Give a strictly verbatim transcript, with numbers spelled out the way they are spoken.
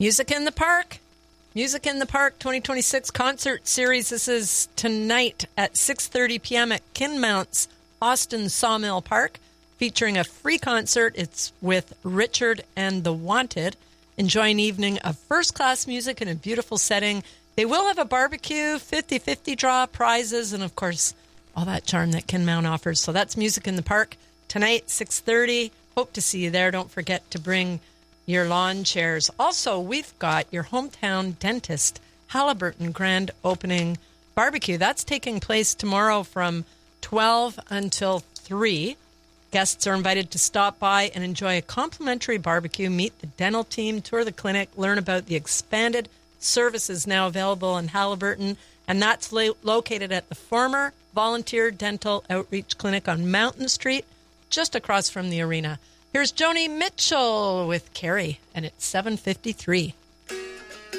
Music in the Park. Music in the Park twenty twenty-six concert series. This is tonight at six thirty p.m. at Kinmounts, Austin Sawmill Park, featuring a free concert. It's with Richard and the Wanted. Enjoy an evening of first-class music in a beautiful setting. They will have a barbecue, fifty-fifty draw, prizes, and, of course, all that charm that Kinmount offers. So that's Music in the Park tonight, six thirty. Hope to see you there. Don't forget to bring your lawn chairs. Also, we've got your hometown dentist, Halliburton Grand Opening Barbecue. That's taking place tomorrow from twelve until three. Guests are invited to stop by and enjoy a complimentary barbecue, meet the dental team, tour the clinic, learn about the expanded services now available in Halliburton. And that's lo- located at the former Volunteer Dental Outreach Clinic on Mountain Street, just across from the arena. Here's Joni Mitchell with Carrie, and it's seven fifty-three.